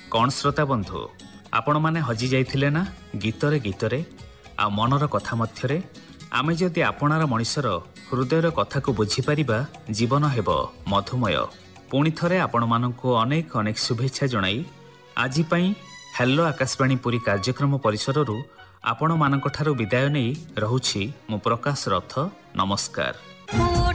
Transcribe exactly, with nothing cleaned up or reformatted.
कौन श्रोता बंधु आपण माने हजि जाइथिले ना गीतरे गीतरे आ मनर कथा मध्यरे आमे जदि आपणार मनिषर हृदयर कथा को बुझी परिबा जीवन हेबो मधुमय। पुणी थरे आपण मानकु अनेक अनेक शुभेच्छा जणाई आजि पई हेलो आकाशवाणी पुरी कार्यक्रम परिसररू आपण मानक ठारू विदाय नै रहुछि मु प्रकाश रथ। नमस्कार।